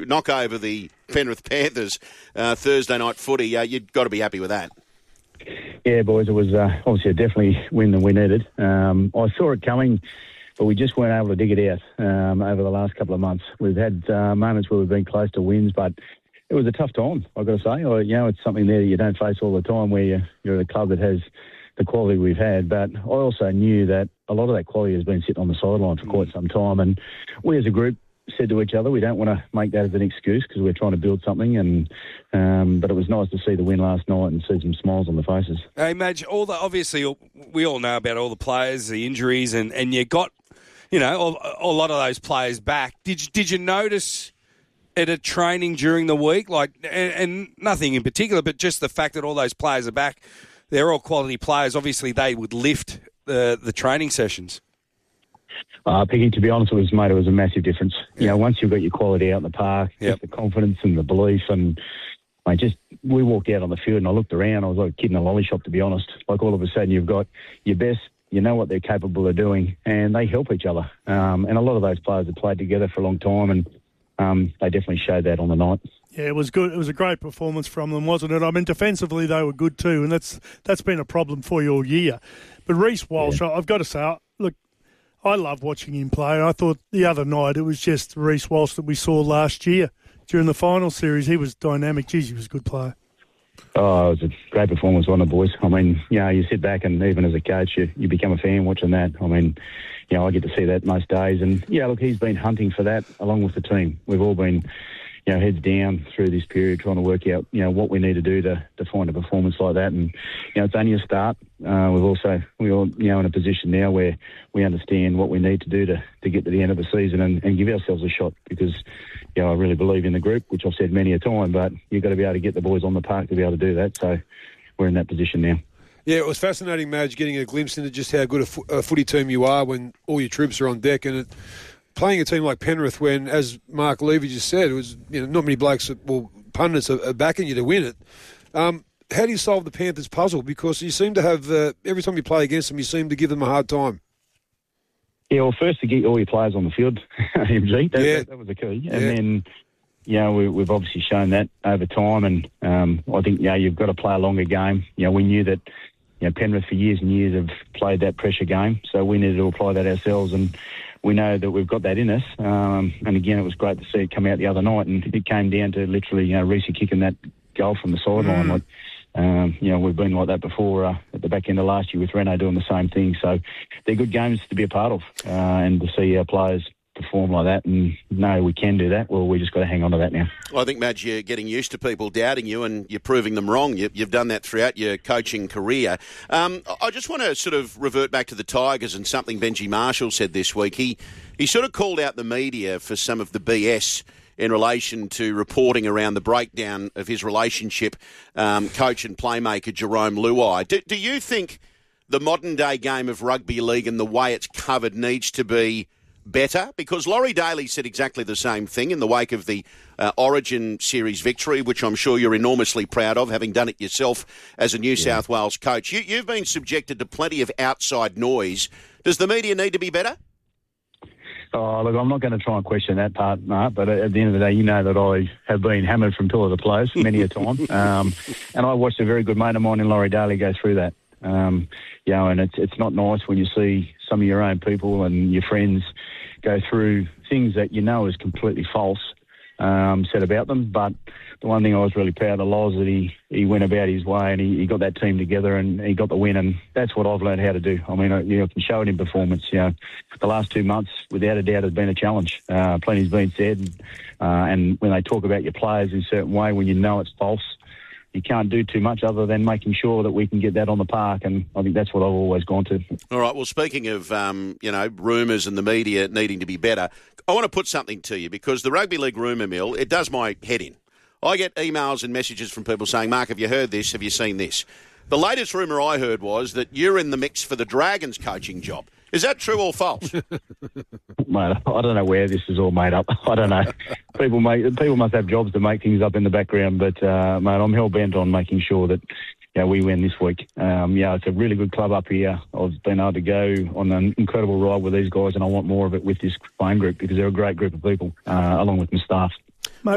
knock over the Penrith Panthers Thursday night footy. You've got to be happy with that. Yeah, boys, it was obviously a definitely win that we needed. I saw it coming, but we just weren't able to dig it out over the last couple of months. We've had moments where we've been close to wins, but it was a tough time, I've got to say. It's something there that you don't face all the time where you're at a club that has the quality we've had. But I also knew that a lot of that quality has been sitting on the sideline for quite some time. And we as a group said to each other, we don't want to make that as an excuse because we're trying to build something. But it was nice to see the win last night and see some smiles on the faces. Hey, Madge, obviously we all know about all the players, the injuries, and you got, a lot of those players back. Did you notice it at training during the week? And nothing in particular, but just the fact that all those players are back, they're all quality players. Obviously, they would lift the training sessions. Piggy, to be honest, it was a massive difference. Yeah. Once you've got your quality out in the park, just the confidence and the belief, and we walked out on the field and I looked around. I was like a kid in a lolly shop, to be honest. Like all of a sudden, you've got your best. You know what they're capable of doing, and they help each other. And a lot of those players have played together for a long time, and they definitely showed that on the night. Yeah, it was good. It was a great performance from them, wasn't it? I mean, defensively they were good too, and that's been a problem for you all year. But Reece Walsh, I've got to say, look, I love watching him play. I thought the other night it was just Reece Walsh that we saw last year during the final series. He was dynamic. Geez, he was a good player. Oh, it was a great performance, wasn't it, boys? I mean, you sit back and even as a coach, you become a fan watching that. I mean, I get to see that most days. And, look, he's been hunting for that along with the team. We've all been, heads down through this period trying to work out, what we need to do to find a performance like that. And, it's only a start. We're all, in a position now where we understand what we need to do to get to the end of the season and give ourselves a shot because, I really believe in the group, which I've said many a time, but you've got to be able to get the boys on the park to be able to do that. So we're in that position now. Yeah, it was fascinating, Madge, getting a glimpse into just how good a footy team you are when all your troops are on deck. And playing a team like Penrith when, as Mark Levy just said, it was not many blokes, pundits are backing you to win it. How do you solve the Panthers puzzle? Because you seem to have, every time you play against them, you seem to give them a hard time. Yeah, well, first to get all your players on the field, MG, that was the key. Yeah. And then, we've obviously shown that over time. And I think, you've got to play a longer game. We knew that, Penrith for years and years have played that pressure game. So we needed to apply that ourselves. And we know that we've got that in us. And again, it was great to see it come out the other night. And it came down to literally, Reece kicking that goal from the sideline. We've been like that before at the back end of last year with Reno doing the same thing. So they're good games to be a part of and to see our players perform like that and know we can do that. Well, we just got to hang on to that now. Well, I think, Madge, you're getting used to people doubting you and you're proving them wrong. You've done that throughout your coaching career. I just want to sort of revert back to the Tigers and something Benji Marshall said this week. He sort of called out the media for some of the BS in relation to reporting around the breakdown of his relationship, coach and playmaker Jerome Luai. Do you think the modern-day game of rugby league and the way it's covered needs to be better? Because Laurie Daly said exactly the same thing in the wake of the Origin Series victory, which I'm sure you're enormously proud of, having done it yourself as a New South Wales coach. You've been subjected to plenty of outside noise. Does the media need to be better? Oh, look, I'm not going to try and question that part, Mark, but at the end of the day, you know that I have been hammered from pillar to post many a time. And I watched a very good mate of mine in Laurie Daly go through that. And it's not nice when you see some of your own people and your friends go through things that you know is completely false said about them. But the one thing I was really proud of Loz that he went about his way and he got that team together and he got the win, and that's what I've learned how to do. I mean, I can show it in performance. The last 2 months, without a doubt, has been a challenge. Plenty's been said, and when they talk about your players in a certain way, when you know it's false, you can't do too much other than making sure that we can get that on the park, and I think that's what I've always gone to. All right, well, speaking of, rumours and the media needing to be better, I want to put something to you because the rugby league rumour mill, it does my head in. I get emails and messages from people saying, Mark, have you heard this? Have you seen this? The latest rumour I heard was that you're in the mix for the Dragons coaching job. Is that true or false? Mate, I don't know where this is all made up. I don't know. People must have jobs to make things up in the background, but, mate, I'm hell-bent on making sure that we win this week. It's a really good club up here. I've been able to go on an incredible ride with these guys, and I want more of it with this playing group because they're a great group of people, along with my staff.